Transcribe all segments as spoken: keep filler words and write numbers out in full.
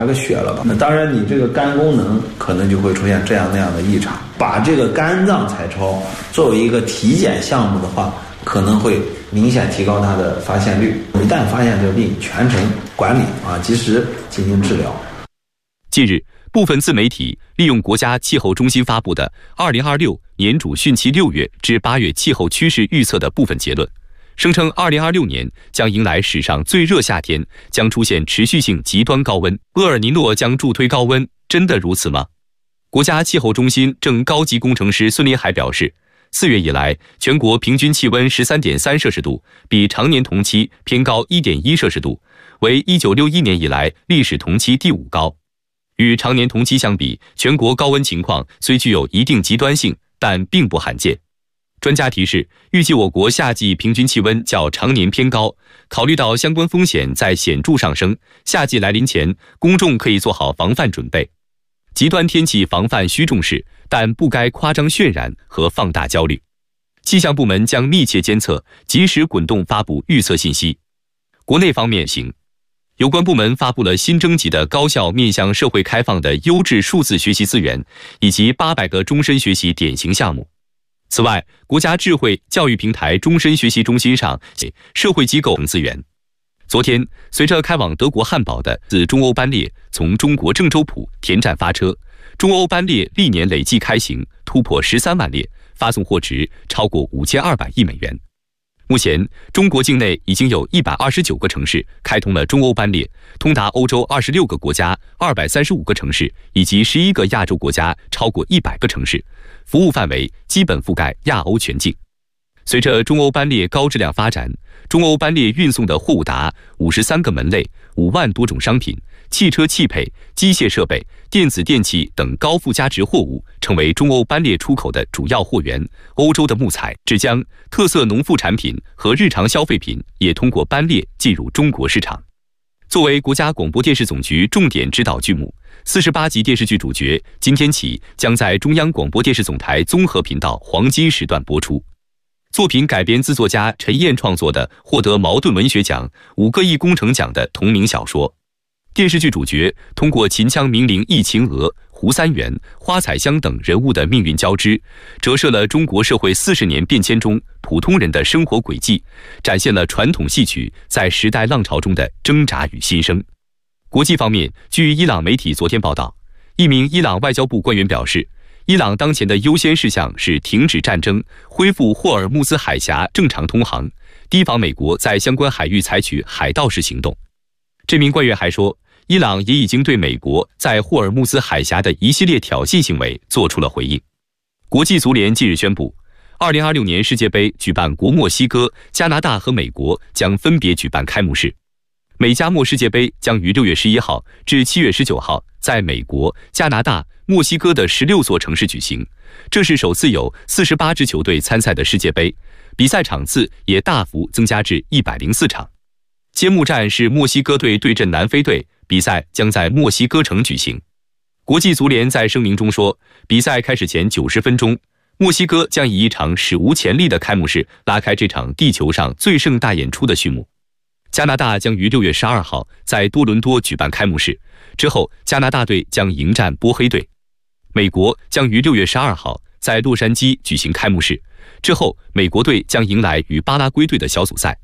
个血了吧？那当然，你这个肝功能可能就会出现这样那样的异常。把这个肝脏彩超作为一个体检项目的话，可能会明显提高它的发现率。一旦发现这个病，全程管理啊，及时进行治疗。 近日，部分自媒体利用国家气候中心发布的二零二六年主汛期六月至八月气候趋势预测的部分结论，声称二零二六年将迎来史上最热夏天，将出现持续性极端高温，厄尔尼诺将助推高温，真的如此吗？国家气候中心正高级工程师孙林海表示，四月以来，全国平均气温 十三点三摄氏度，比常年同期偏高 一点一摄氏度，为一九六一年以来历史同期第五高。与常年同期相比，全国高温情况虽具有一定极端性，但并不罕见。专家提示，预计我国夏季平均气温较常年偏高，考虑到相关风险在显著上升，夏季来临前，公众可以做好防范准备。极端天气防范需重视，但不该夸张渲染和放大焦虑。气象部门将密切监测，及时滚动发布预测信息。国内方面行，有关部门发布了新征集的高校面向社会开放的优质数字学习资源，以及八百个终身学习典型项目。此外，国家智慧教育平台终身学习中心上社会机构等资源。昨天，随着开往德国汉堡的自中欧班列从中国郑州浦田站发车，中欧班列历年累计开行突破十三万列，发送货值超过五千二百亿美元。目前，中国境内已经有一百二十九个城市开通了中欧班列，通达欧洲二十六个国家、二百三十五个城市以及十一个亚洲国家超过一百个城市，服务范围基本覆盖亚欧全境。随着中欧班列高质量发展，中欧班列运送的货物达五十三个门类、五万多种商品，汽车汽配、机械设备、电子电器等高附加值货物成为中欧班列出口的主要货源。欧洲的木材、纸浆、特色农副产品和日常消费品也通过班列进入中国市场。作为国家广播电视总局重点指导剧目，四十八集电视剧主角今天起将在中央广播电视总台综合频道黄金时段播出。作品改编自作家陈燕创作的获得茅盾文学奖、五个亿工程奖的同名小说。电视剧主角通过秦腔名伶易秦娥、胡三元、花彩香等人物的命运交织，折射了中国社会四十年变迁中普通人的生活轨迹，展现了传统戏曲在时代浪潮中的挣扎与新生。国际方面，据伊朗媒体昨天报道，一名伊朗外交部官员表示，伊朗当前的优先事项是停止战争，恢复霍尔木兹海峡正常通航，提防美国在相关海域采取海盗式行动。这名官员还说，伊朗也已经对美国在霍尔木兹海峡的一系列挑衅行为做出了回应。国际足联近日宣布，二零二六年世界杯举办国墨西哥、加拿大和美国将分别举办开幕式。美加墨世界杯将于六月十一号至七月十九号在美国、加拿大、墨西哥的十六座城市举行，这是首次有四十八支球队参赛的世界杯，比赛场次也大幅增加至一百零四场。揭幕战是墨西哥队对阵南非队，比赛将在墨西哥城举行。国际足联在声明中说，比赛开始前九十分钟，墨西哥将以一场史无前例的开幕式拉开这场地球上最盛大演出的序幕。加拿大将于六月十二号在多伦多举办开幕式，之后加拿大队将迎战波黑队。美国将于六月十二号在洛杉矶举行开幕式，之后美国队将迎来与巴拉圭队的小组赛。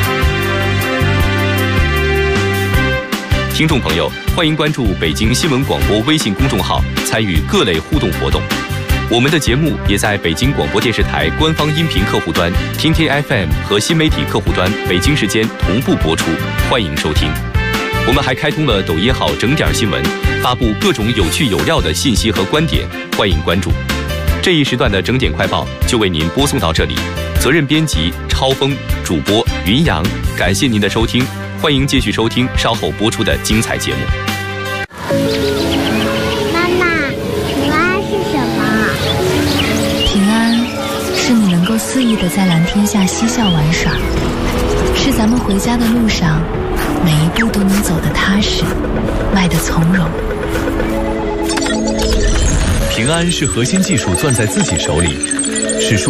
听众朋友，欢迎关注北京新闻广播微信公众号，参与各类互动活动。我们的节目也在北京广播电视台官方音频客户端、听听 F M 和新媒体客户端北京时间同步播出，欢迎收听。我们还开通了抖音号整点新闻，发布各种有趣有料的信息和观点，欢迎关注。这一时段的整点快报就为您播送到这里，责任编辑超峰，主播云阳，感谢您的收听，欢迎继续收听稍后播出的精彩节目。 妈妈，平安是什么？ 平安是你能够肆意地在蓝天下嬉笑玩耍，是咱们回家的路上每一步都能走得踏实，迈得从容。 平安是核心技术攥在自己手里，是